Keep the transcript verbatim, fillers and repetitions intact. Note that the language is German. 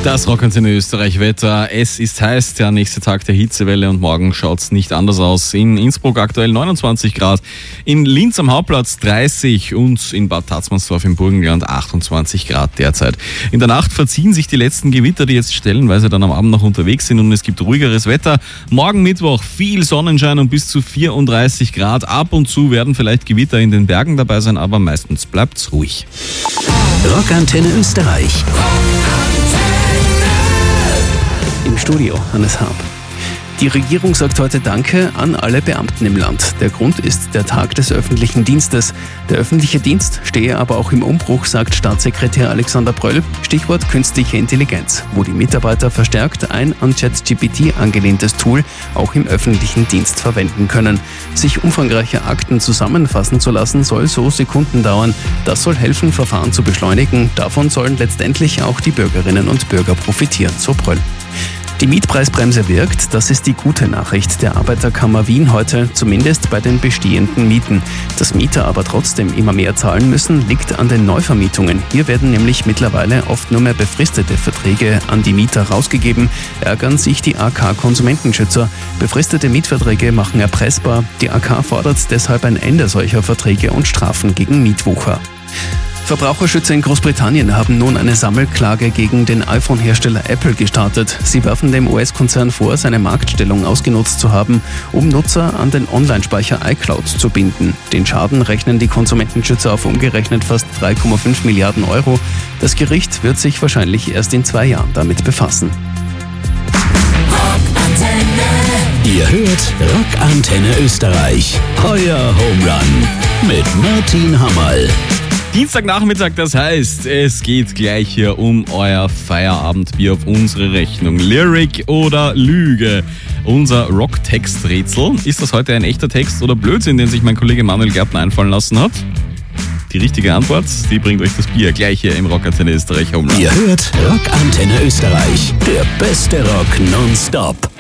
Das Rockantenne Österreich Wetter. Es ist heiß, der nächste Tag der Hitzewelle und morgen schaut es nicht anders aus. In Innsbruck aktuell neunundzwanzig Grad, in Linz am Hauptplatz dreißig und in Bad Tatzmannsdorf im Burgenland achtundzwanzig Grad derzeit. In der Nacht verziehen sich die letzten Gewitter, die jetzt stellenweise dann am Abend noch unterwegs sind, und es gibt ruhigeres Wetter. Morgen Mittwoch viel Sonnenschein und bis zu vierunddreißig Grad. Ab und zu werden vielleicht Gewitter in den Bergen dabei sein, aber meistens bleibt's ruhig. Rockantenne Österreich. Im Studio Hannes Harp. Die Regierung sagt heute Danke an alle Beamten im Land. Der Grund ist der Tag des öffentlichen Dienstes. Der öffentliche Dienst stehe aber auch im Umbruch, sagt Staatssekretär Alexander Pröll. Stichwort künstliche Intelligenz, wo die Mitarbeiter verstärkt ein an ChatGPT angelehntes Tool auch im öffentlichen Dienst verwenden können. Sich umfangreiche Akten zusammenfassen zu lassen, soll so Sekunden dauern. Das soll helfen, Verfahren zu beschleunigen. Davon sollen letztendlich auch die Bürgerinnen und Bürger profitieren, so Pröll. Die Mietpreisbremse wirkt, das ist die gute Nachricht der Arbeiterkammer Wien heute, zumindest bei den bestehenden Mieten. Dass Mieter aber trotzdem immer mehr zahlen müssen, liegt an den Neuvermietungen. Hier werden nämlich mittlerweile oft nur mehr befristete Verträge an die Mieter rausgegeben, ärgern sich die A K-Konsumentenschützer. Befristete Mietverträge machen erpressbar. Die A K fordert deshalb ein Ende solcher Verträge und Strafen gegen Mietwucher. Verbraucherschützer in Großbritannien haben nun eine Sammelklage gegen den iPhone-Hersteller Apple gestartet. Sie werfen dem U S-Konzern vor, seine Marktstellung ausgenutzt zu haben, um Nutzer an den Online-Speicher iCloud zu binden. Den Schaden rechnen die Konsumentenschützer auf umgerechnet fast drei Komma fünf Milliarden Euro. Das Gericht wird sich wahrscheinlich erst in zwei Jahren damit befassen. Ihr hört Rockantenne Österreich. Euer Home Run mit Martin Hammerl. Dienstagnachmittag, das heißt, es geht gleich hier um euer Feierabendbier auf unsere Rechnung. Lyric oder Lüge? Unser Rock-Text-Rätsel. Ist das heute ein echter Text oder Blödsinn, den sich mein Kollege Manuel Gärtner einfallen lassen hat? Die richtige Antwort, die bringt euch das Bier gleich hier im Rockantenne Österreich Home Run. Ihr hört Rockantenne Österreich, der beste Rock nonstop.